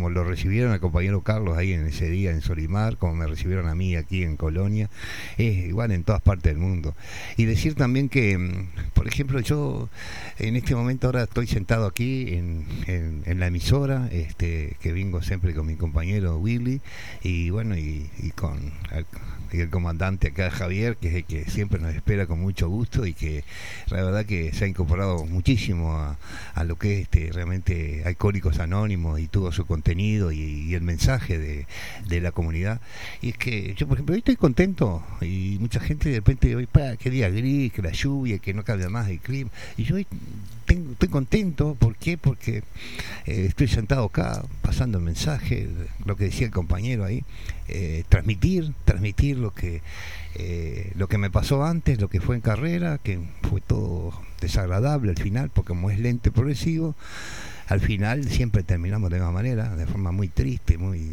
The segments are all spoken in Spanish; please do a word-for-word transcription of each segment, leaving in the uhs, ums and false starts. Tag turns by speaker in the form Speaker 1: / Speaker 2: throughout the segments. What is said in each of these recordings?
Speaker 1: como lo recibieron al compañero Carlos ahí en ese día en Solimar, como me recibieron a mí aquí en Colonia, es igual en todas partes del mundo. Y decir también que, por ejemplo, yo en este momento ahora estoy sentado aquí en, en, en la emisora, este, que vengo siempre con mi compañero Willy, y bueno, y, y con el, y el comandante acá, Javier, que es el que siempre nos espera con mucho gusto y que la verdad que se ha incorporado muchísimo a, a lo que es este, realmente Alcohólicos Anónimos y todo su contenido y, y el mensaje de, de la comunidad. Y es que yo, por ejemplo, hoy estoy contento y mucha gente de repente, hoy, pa, qué día gris, que la lluvia, que no cambia más el clima. Y yo hoy tengo, estoy contento, ¿por qué? Porque eh, estoy sentado acá pasando el mensaje, lo que decía el compañero ahí, eh, transmitir, transmitir lo que eh, lo que me pasó antes, lo que fue en carrera, que fue todo desagradable al final, porque como es lento y progresivo, al final siempre terminamos de la misma manera, de forma muy triste, muy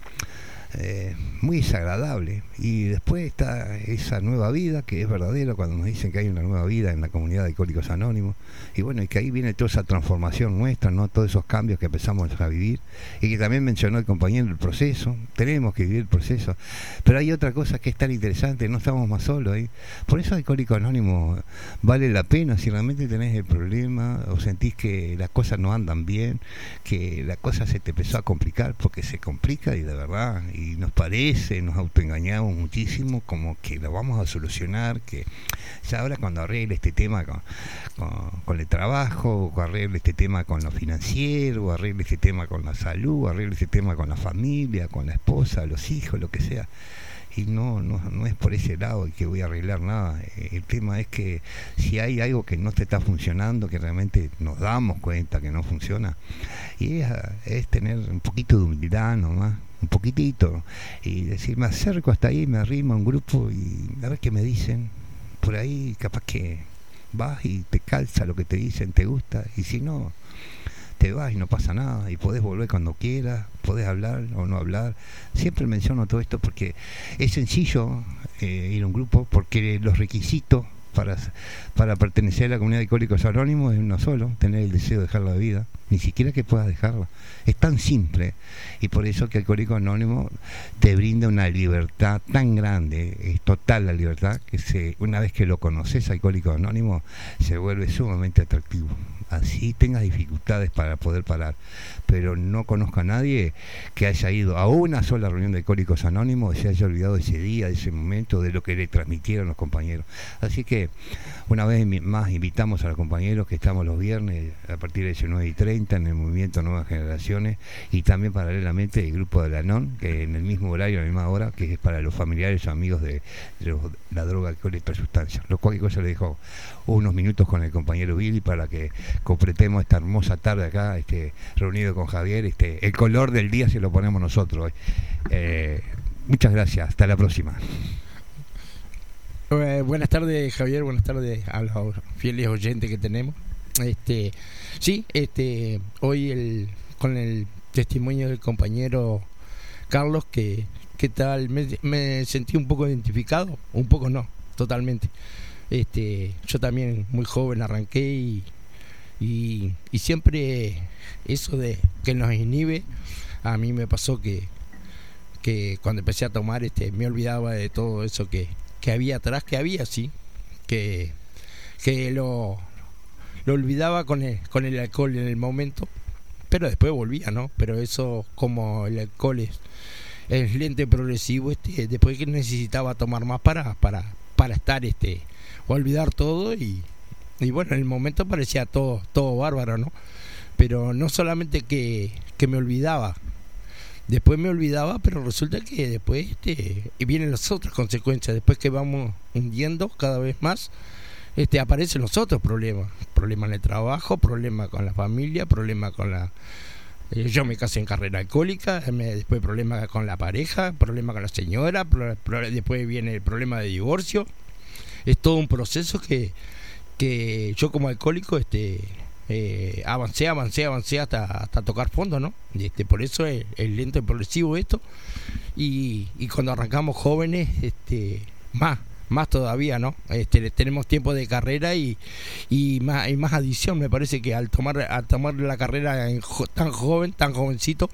Speaker 1: eh, muy desagradable. Y después está esa nueva vida que es verdadera, cuando nos dicen que hay una nueva vida en la comunidad de Alcohólicos Anónimos, y bueno, y que ahí viene toda esa transformación nuestra, ¿no? Todos esos cambios que empezamos a vivir, y que también mencionó el compañero el proceso, tenemos que vivir el proceso. Pero hay otra cosa que es tan interesante, no estamos más solos ahí. Por eso Alcohólicos Anónimos vale la pena, si realmente tenés el problema o sentís que las cosas no andan bien, que la cosa se te empezó a complicar, porque se complica y de verdad, y nos parece, nos autoengañamos muchísimo como que lo vamos a solucionar, que ya ahora cuando arregle este tema con, con, con el trabajo, o arregle este tema con lo financiero, o arregle este tema con la salud, o arregle este tema con la familia, con la esposa, los hijos, lo que sea. Y no, no, no es por ese lado que voy a arreglar nada. El tema es que si hay algo que no te está funcionando, que realmente nos damos cuenta que no funciona, y es, es tener un poquito de humildad nomás, un poquitito, y decir, me acerco hasta ahí, me arrimo a un grupo y a ver qué me dicen. Por ahí capaz que vas y te calza lo que te dicen, te gusta, y si no, te vas y no pasa nada, y podés volver cuando quieras, podés hablar o no hablar. Siempre menciono todo esto porque es sencillo eh, ir a un grupo, porque los requisitos para, para pertenecer a la comunidad de Alcohólicos Anónimos es uno solo, tener el deseo de dejar la vida, ni siquiera que puedas dejarla. Es tan simple, y por eso que Alcohólicos Anónimos te brinda una libertad tan grande, es total la libertad, que se, una vez que lo conoces, Alcohólicos Anónimos, se vuelve sumamente atractivo. Así tengas dificultades para poder parar, pero no conozco a nadie que haya ido a una sola reunión de Alcohólicos Anónimos y se haya olvidado de ese día, de ese momento, de lo que le transmitieron los compañeros. Así que una vez más invitamos a los compañeros que estamos los viernes a partir de diecinueve y treinta en el movimiento Nuevas Generaciones, y también paralelamente el grupo de la N O N, que en el mismo horario, a la misma hora, que es para los familiares o amigos de, de los, la droga, alcohol y otras sustancias. Lo cual cosa le dejo unos minutos con el compañero Billy para que completemos esta hermosa tarde acá, este, reunido con Javier. Este, el color del día se lo ponemos nosotros hoy. Eh, muchas gracias, hasta la próxima.
Speaker 2: Eh, buenas tardes, Javier, buenas tardes a los fieles oyentes que tenemos. Este, sí, este, hoy el, con el testimonio del compañero Carlos, que, que tal, me, me sentí un poco identificado, un poco no, totalmente. Este, yo también muy joven arranqué y, y, y siempre eso de que nos inhibe, a mí me pasó que, que cuando empecé a tomar, este, me olvidaba de todo eso que, que había atrás, que había, sí, que, que lo, lo olvidaba con el, con el alcohol en el momento, pero después volvía, ¿no? Pero eso, como el alcohol es, es lento y progresivo, este, después que necesitaba tomar más para, para, para estar, este, olvidar todo, y, y bueno, en el momento parecía todo, todo bárbaro, ¿no? Pero no solamente que, que me olvidaba, después me olvidaba, pero resulta que después este, vienen las otras consecuencias. Después que vamos hundiendo cada vez más, este, aparecen los otros problemas. Problemas en el trabajo, problemas con la familia, problemas con la... Eh, yo me casé en carrera alcohólica, me, después problemas con la pareja, problemas con la señora, pro, pro, después viene el problema de divorcio. Es todo un proceso que, que yo como alcohólico... este Eh, avancé, avancé, avancé hasta, hasta tocar fondo, ¿no? Y este, por eso es, es lento y progresivo esto. Y, y cuando arrancamos jóvenes, este, más, más todavía, ¿no? Este, tenemos tiempo de carrera y, y más, y más adición. Me parece que al tomar, al tomar la carrera en jo, tan joven, tan jovencito,